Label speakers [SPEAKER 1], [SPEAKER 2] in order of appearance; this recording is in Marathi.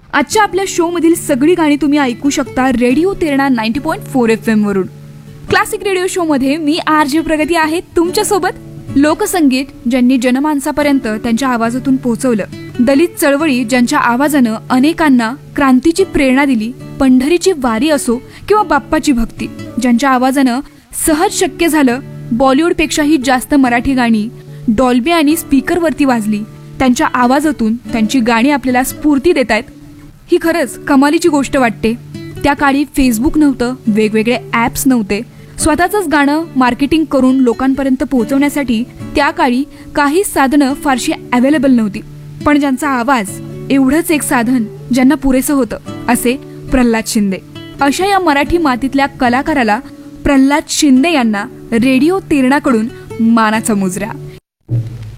[SPEAKER 1] आजच्या आपल्या शो मधील सगळी गाणी तुम्ही ऐकू शकता रेडिओ तेरणा 90.4 FM वरून. क्लासिक रेडिओ शो मध्ये मी RJ प्रगती आहे तुमच्या सोबत. लोकसंगीत ज्यांनी जनमानसापर्यंत त्यांच्या आवाजातून पोहोचवलं, दलित चळवळी ज्यांच्या आवाजानं अनेकांना क्रांतीची प्रेरणा दिली, पंढरीची वारी असो किंवा बाप्पाची भक्ती, ज्यांच्या आवाजानं सहज शक्य झालं बॉलिवूडपेक्षाही जास्त मराठी गाणी डॉल्बी आणि स्पीकरवरती वाजली, त्यांच्या आवाजातून त्यांची गाणी आपल्याला स्फूर्ती देत आहेत. ही खरंच कमालीची गोष्ट वाटते. त्या काळी फेसबुक नव्हतं, वेगवेगळे ॲप्स नव्हते. स्वतःचंच गाणं मार्केटिंग करून लोकांपर्यंत पोहोचवण्यासाठी त्या काळी काही साधनं फारशी अवेलेबल नव्हती. पण ज्यांचा आवाज एवढंच एक साधन ज्यांना पुरेसं होतं, असे प्रल्हाद शिंदे. अशा या मराठी मातीतल्या कलाकाराला प्रल्हाद शिंदे यांना रेडिओ तेरणाकडून मानाचा मुजरा.